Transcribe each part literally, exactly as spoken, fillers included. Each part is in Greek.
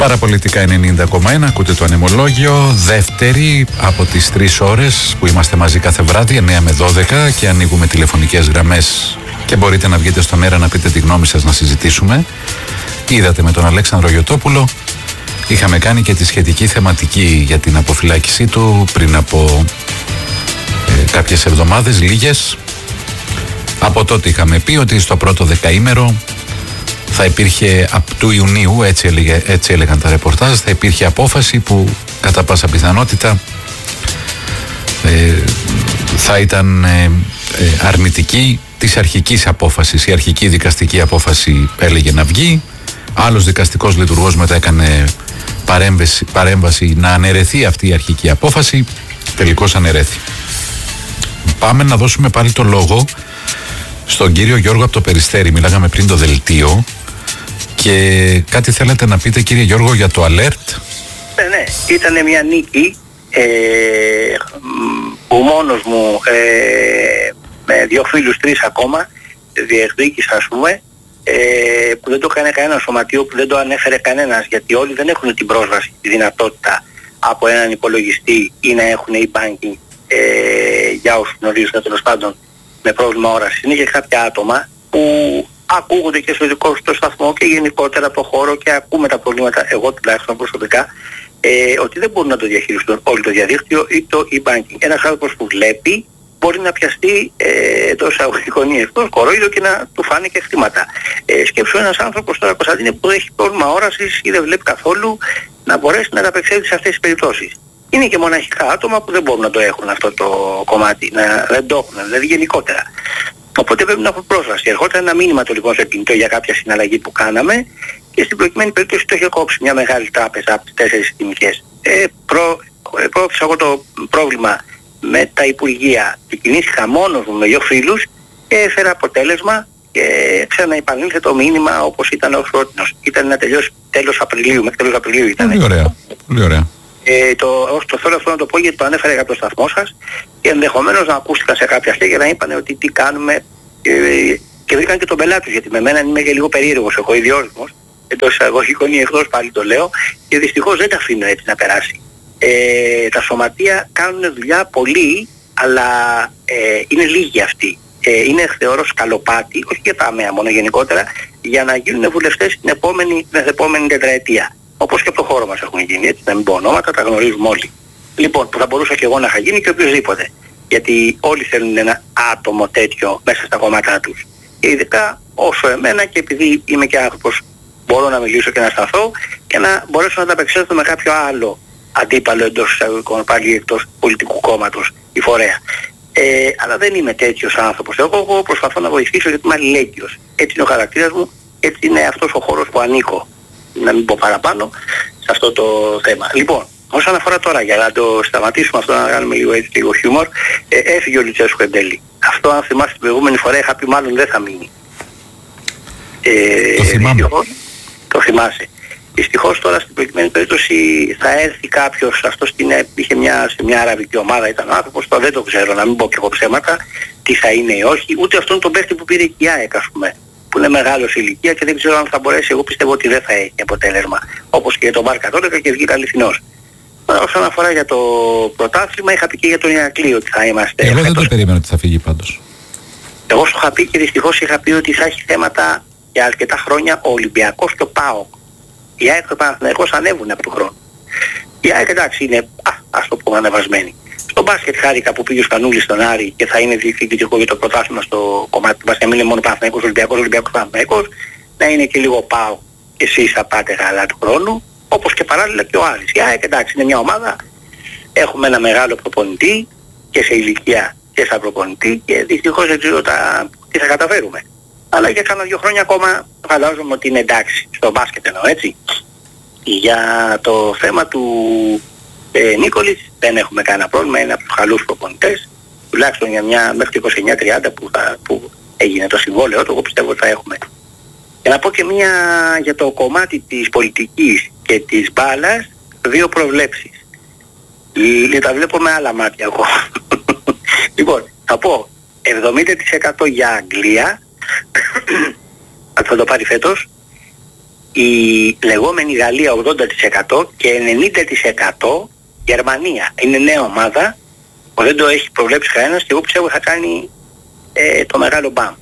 Παραπολιτικά ενενήντα κόμμα ένα, ακούτε το Ανεμολόγιο, δεύτερη από τις τρεις ώρες που είμαστε μαζί κάθε βράδυ, εννιά με δώδεκα, και ανοίγουμε τηλεφωνικές γραμμές και μπορείτε να βγείτε στον αέρα να πείτε τη γνώμη σας, να συζητήσουμε. Είδατε με τον Αλέξανδρο Γιωτόπουλο, είχαμε κάνει και τη σχετική θεματική για την αποφυλάκησή του πριν από ε, κάποιες εβδομάδες, λίγες. Από τότε είχαμε πει ότι στο πρώτο δεκαήμερο θα υπήρχε, από του Ιουνίου, έτσι, έλεγε, έτσι έλεγαν τα ρεπορτάζ, θα υπήρχε απόφαση που κατά πάσα πιθανότητα ε, θα ήταν ε, ε, αρνητική της αρχικής απόφασης. Η αρχική δικαστική απόφαση έλεγε να βγει, άλλος δικαστικός λειτουργός μετά έκανε παρέμβαση, παρέμβαση να αναιρεθεί αυτή η αρχική απόφαση, τελικώς αναιρέθη. Πάμε να δώσουμε πάλι το λόγο στον κύριο Γιώργο από το Περιστέρι. Μιλάγαμε πριν το δελτίο και κάτι θέλετε να πείτε, κύριε Γιώργο, για το alert? Ναι, ναι, ήταν μια νίκη ε, που μόνος μου ε, με δύο φίλους, τρεις ακόμα διεκδίκησα, ας πούμε, ε, που δεν το έκανε κανένα σωματείο, που δεν το ανέφερε κανένας, γιατί όλοι δεν έχουν την πρόσβαση, τη δυνατότητα από έναν υπολογιστή ή να έχουν e-banking, ε, για όσους γνωρίζουν τέλος πάντων με πρόβλημα όρασης. Είναι και κάποια άτομα που ακούγονται και στο δικό στο σταθμό και γενικότερα από το χώρο και ακούμε τα προβλήματα, εγώ τουλάχιστον προσωπικά, ε, ότι δεν μπορούν να το διαχειριστούν όλο το διαδίκτυο ή το e-banking. Ένας άνθρωπος που βλέπει μπορεί να πιαστεί ε, το εισαγωγικό εκτός κορόιδο και να του φάνε και χτήματα. Ε, σκέψου ένας άνθρωπος τώρα, Κωνσταντίνε, που έχει πρόβλημα όρασης ή δεν βλέπει καθόλου, να μπορέσει να ανταπεξέλθει σε αυτές τις περιπτώσεις. Είναι και μοναχικά άτομα που δεν μπορούν να το έχουν αυτό το κομμάτι, να, δεν το έχουν, δηλαδή γενικότερα. Οπότε πρέπει να έχουν πρόσβαση. Ερχόταν ένα μήνυμα το λοιπόν σε κινητό για κάποια συναλλαγή που κάναμε και στην προκειμένη περίπτωση το είχε κόψει μια μεγάλη τράπεζα από τις τέσσερις συστημικές. Ε, προ, ε, πρόκειψα εγώ το πρόβλημα με τα Υπουργεία και κινήθηκα μόνος μου με δύο φίλους και έφερα αποτέλεσμα και ξαναεπανήλθε το μήνυμα όπως ήταν ως πρότεινος. Ήταν να τελειώσει τέλος Απριλίου, μέχρι τέλος Απριλίου ήταν. Πολύ ωραία, πολύ ωραία. Ε, το, το θέλω αυτό να το πω γιατί το ανέφερε από το σταθμό σας και ενδεχομένως να ακούστηκα σε κάποια αστεία και να είπαν ότι τι κάνουμε ε, και βρήκαν και τον πελάτη, γιατί με μένα είμαι και λίγο περίεργος, εγώ ιδιόρυθμος, εντός εισαγωγικών ή εκτός πάλι το λέω, και δυστυχώς δεν τα αφήνω έτσι να περάσει. Ε, τα σωματεία κάνουν δουλειά πολύ, αλλά ε, είναι λίγοι αυτοί. Ε, είναι θεωρώ σκαλοπάτι, όχι για τα ΑΜΕΑ μόνο γενικότερα, για να γίνουν βουλευτές την επόμενη, την επόμενη τετραετία. Όπως και από το χώρο μας έχουν γίνει, έτσι, να μην πω ονόματα, τα γνωρίζουμε όλοι. Λοιπόν, που θα μπορούσα και εγώ να είχα γίνει και οποιοδήποτε. Γιατί όλοι θέλουν ένα άτομο τέτοιο μέσα στα κομμάτια τους. Και ειδικά όσο εμένα, και επειδή είμαι και άνθρωπος, μπορώ να μιλήσω και να σταθώ και να μπορέσω να ανταπεξέλθω με κάποιο άλλο αντίπαλο εντός εισαγωγικών, πάλι εκτός πολιτικού κόμματος ή φορέα. Ε, αλλά δεν είμαι τέτοιος άνθρωπος. Εγώ, εγώ προσπαθώ να βοηθήσω γιατί είμαι αλληλέγγυος. Έτσι είναι ο χαρακτήρας μου, έτσι είναι αυτός ο χώρος που ανήκω. Να μην πω παραπάνω σε αυτό το θέμα. Λοιπόν, όσον αφορά τώρα, για να το σταματήσουμε αυτό, να κάνουμε λίγο έτσι, λίγο χιούμορ, ε, έφυγε ο Λουτσέσκου εν τέλει. Αυτό, αν θυμάστε την προηγούμενη φορά, είχα πει μάλλον δεν θα μείνει. Ε, το θυμάμαι. Δυστυχώς, το θυμάσαι. Δυστυχώς τώρα στην προηγούμενη περίπτωση θα έρθει κάποιος, αυτό στην, είχε μια, σε μια αραβική ομάδα, ήταν ο άνθρωπος, τώρα δεν το ξέρω, να μην πω και εγώ ψέματα, τι θα είναι ή όχι, ούτε αυτόν τον παίχτη που πήρε η ΑΕΚ, ας πούμε, που είναι μεγάλος ηλικία και δεν ξέρω αν θα μπορέσει, εγώ πιστεύω ότι δεν θα έχει αποτέλεσμα. Όπως και για τον Μπάρκα τότε και βγήκε αληθινός. Όσον αφορά για το πρωτάθλημα, είχα πει και για τον Ηρακλή ότι θα είμαστε... Εγώ δεν το περίμενα ότι θα φύγει πάντως. Εγώ σου είχα πει και δυστυχώς είχα πει ότι θα έχει θέματα για αρκετά χρόνια ο Ολυμπιακός και ο ΠΑΟΚ. Η ΑΕΚ και ο Παναθηναϊκός ανέβουν από τον χρόνο. Η ΑΕΚ εντάξει είναι, α, ας το πούμε, ανεβασμένη. Στο μπάσκετ χάρηκα που πήγε ο Σπανούλης στον Άρη και θα είναι διεκδικητικό για το πρωτάθλημα στο κομμάτι του μπάσκετ. Να μην είναι μόνο Παναθηναϊκός, Ολυμπιακός, Ολυμπιακός, Παναθηναϊκός. Να είναι και λίγο ΠΑΟΚ και εσείς θα πάτε καλά του χρόνου. Όπως και παράλληλα και ο Άρης. Η ΑΕΚ εντάξει είναι μια ομάδα. Έχουμε ένα μεγάλο προπονητή και σε ηλικία και σαν προπονητή και δυστυχώς δεν ξέρω τα, τι θα καταφέρουμε. Αλλά για κάνα δύο χρόνια ακόμα φαντάζομαι ότι είναι εντάξει. Στο μπάσκετ εννοώ, έτσι. Για το θέμα του ε, Νίκολης δεν έχουμε κανένα πρόβλημα, είναι από τους καλούς προπονητές, τουλάχιστον για μια μέχρι είκοσι εννιά τριάντα που, που έγινε το συμβόλαιο, το εγώ πιστεύω ότι θα έχουμε. Και να πω και μια για το κομμάτι της πολιτικής και της μπάλας, δύο προβλέψεις. Λ, τα βλέπω με άλλα μάτια εγώ. Λοιπόν, θα πω εβδομήντα τοις εκατό για Αγγλία, θα το πάρει φέτος, η λεγόμενη Γαλλία ογδόντα τοις εκατό και ενενήντα τοις εκατό Γερμανία. Είναι νέα ομάδα που δεν το έχει προβλέψει κανένας και εγώ πιστεύω θα κάνει ε, το μεγάλο μπαμ.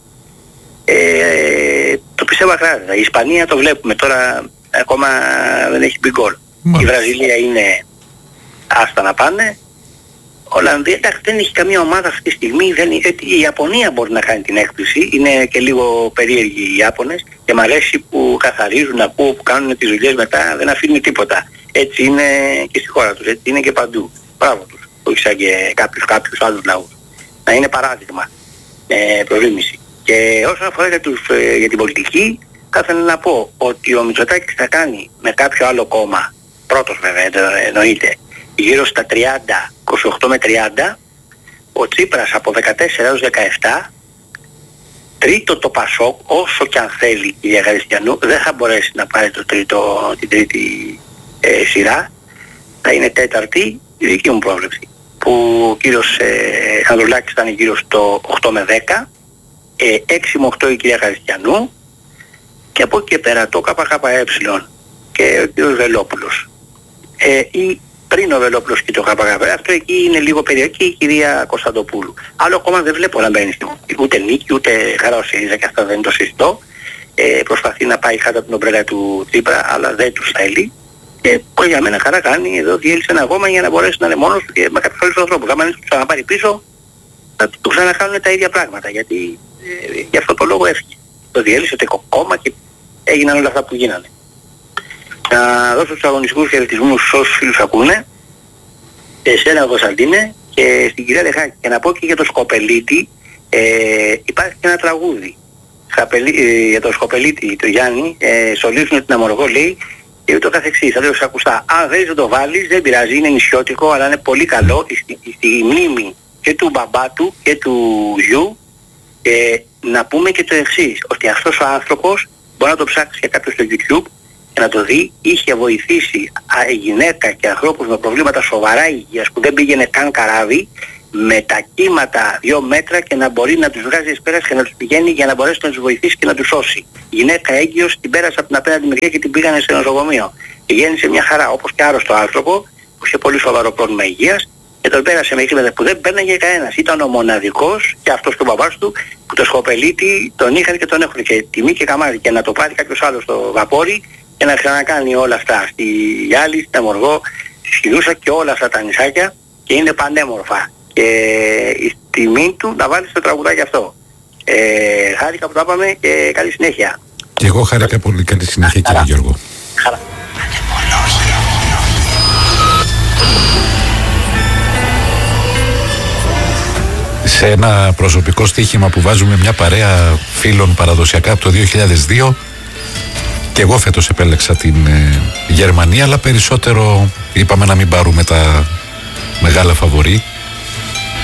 Ε, το πιστεύω ακράδαντα. Η Ισπανία το βλέπουμε τώρα, ακόμα δεν έχει μπει γκολ. Η Βραζιλία είναι άστα να πάνε. Ολλανδία, εντάξει, δεν έχει καμία ομάδα αυτή τη στιγμή. Δεν, η Ιαπωνία μπορεί να κάνει την έκπληξη. Είναι και λίγο περίεργοι οι Ιάπωνες και μ' αρέσει που καθαρίζουν, ακούω που κάνουν τις δουλειές μετά, δεν αφήνουν τίποτα. Έτσι είναι και στη χώρα τους, έτσι είναι και παντού. Μπράβο τους, όχι σαν και κάποιους, κάποιους άλλους λαούς. Να είναι παράδειγμα, ε, προρήμηση. Και όσον αφορά για, τους, ε, για την πολιτική, θα ήθελα να πω ότι ο Μητσοτάκης θα κάνει με κάποιο άλλο κόμμα, πρώτος βέβαια εννοείται, γύρω στα τριάντα, είκοσι οκτώ με τριάντα, ο Τσίπρας από δεκατέσσερα έως δεκαεπτά, τρίτο το Πασόκ, όσο και αν θέλει η κυρία Γαριστιανού, δεν θα μπορέσει να πάρει το τρίτο, την τρίτη ε, σειρά, θα είναι τέταρτη, η δική μου πρόβλεψη, που ο κύριος ε, Ανδρουλάκης ήταν γύρω στο οκτώ με δέκα, ε, έξι με οκτώ η κυρία Γαριστιανού και από εκεί και πέρα το ΚΚΕ και ο κύριος Βελόπουλος. Ε, η, πριν ο Βελόπουλος και το ΚΚΕ, αυτό εκεί είναι λίγο περίεργο, και η κυρία Κωνσταντοπούλου. Άλλο ακόμα δεν βλέπω να μπαίνει στην ούτε Νίκη, ούτε Χαρά ο ΣΥΡΙΖΑ, και αυτό δεν το συζητώ. Ε, προσπαθεί να πάει κάτω από την ομπρέλα του Τσίπρα, αλλά δεν του θέλει. Και που για μένα χαρά κάνει, εδώ διέλυσε ένα κόμμα για να μπορέσει να είναι μόνος του και με κάποιους άλλους ανθρώπους. Αν δεν του ξαναπάρει πίσω, θα του ξανακάνουν τα ίδια πράγματα, γιατί ε, γι' αυτό το λόγο έφυγε. Το διέλυσε το κόμμα και έγιναν όλα αυτά που γίνανε. Να δώσω τους αγωνιστικούς χαιρετισμούς στους όσους φίλους ακούνε, εσένα Κωνσταντίνε και στην κυρία Λεχάκη. Και να πω και για το Σκοπελίτη, ε, υπάρχει και ένα τραγούδι Σκαπελί, ε, για το Σκοπελίτη, το Γιάννη, ε, σολίζουν την Αμοργό, λέει, και ούτω καθεξής. Θα λέω σε ακουστά. Αν δεν το βάλεις, δεν πειράζει, είναι νησιώτικο, αλλά είναι πολύ καλό στη, στη μνήμη και του μπαμπά του και του γιου. Και να πούμε και το εξής, ότι αυτός ο άνθρωπος μπορεί να το ψάξει για κάποιος στο YouTube και να το δει, είχε βοηθήσει α, γυναίκα και ανθρώπους με προβλήματα σοβαρά υγείας που δεν πήγαινε καν καράβι, με τα κύματα δύο μέτρα και να μπορεί να τους βγάζει εις πέρας και να τους πηγαίνει για να μπορέσει να τους βοηθήσει και να τους σώσει. Η γυναίκα έγκυος την πέρασε από την απέναντι μεριά και την πήγανε σε νοσοκομείο. Και γέννησε μια χαρά, όπως και άρρωστο άνθρωπο που είχε πολύ σοβαρό πρόβλημα υγείας και τον πέρασε με χρήματα που δεν παίρναγε κανένας. Ήταν ο μοναδικός και αυτός του μπαμπάς του που το Σκοπελίτη τον είχαν και τον έχουν και τιμή και καμάρι, και να το πάρει κάποιος άλλος στο βαπόρι και να ξανακάνει όλα αυτά στη Γιάλη, στην Αμοργό, στη Σκυλούσα και όλα αυτά τα νησάκια, και είναι πανέμορφα. Και η τιμή του να βάλει το τραγουδάκι αυτό. Ε, χάρηκα που τα είπαμε και καλή συνέχεια. Και εγώ χάρηκα πολύ, καλή συνέχεια κύριε Γιώργο. Χαρά. Σε ένα προσωπικό στοίχημα που βάζουμε μια παρέα φίλων παραδοσιακά από το δύο χιλιάδες δύο, και εγώ φέτος επέλεξα την ε, Γερμανία, αλλά περισσότερο είπαμε να μην πάρουμε τα μεγάλα φαβορί.